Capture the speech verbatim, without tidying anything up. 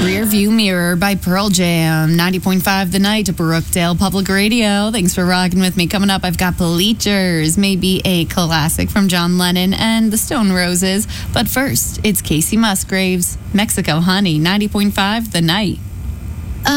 Rear View Mirror by Pearl Jam, ninety point five The Night, Brookdale Public Radio. Thanks for rocking with me. Coming up, I've got Bleachers, maybe a classic from John Lennon and the Stone Roses. But first, it's Casey Musgraves, Mexico Honey, ninety point five The Night.